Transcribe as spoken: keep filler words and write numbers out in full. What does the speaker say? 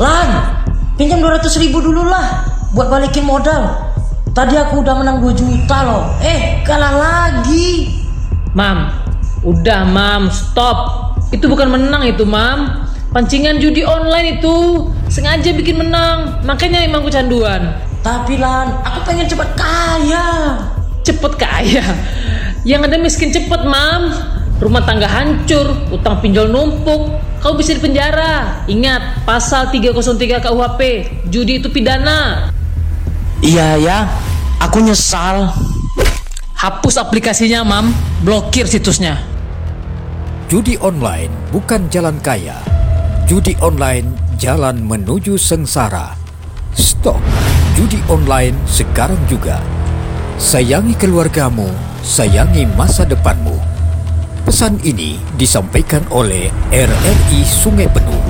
Lan, pinjam dua ratus ribu dulu lah buat balikin modal. Tadi aku udah menang dua juta loh. Eh, kalah lagi. Mam, udah mam, stop. Itu bukan menang itu mam. Pancingan judi online itu. Sengaja bikin menang. Makanya emang kecanduan. Tapi Lan, aku pengen cepat kaya. Cepet kaya? Yang ada miskin cepet mam. Rumah tangga hancur, utang pinjol numpuk, kau bisa dipenjara. Ingat, pasal tiga nol tiga K U H P, judi itu pidana. Iya ya, aku nyesal. Hapus aplikasinya mam, blokir situsnya. Judi online bukan jalan kaya. Judi online jalan menuju sengsara. Stop judi online sekarang juga. Sayangi keluargamu, sayangi masa depanmu. Pesan ini disampaikan oleh R R I Sungai Penuh.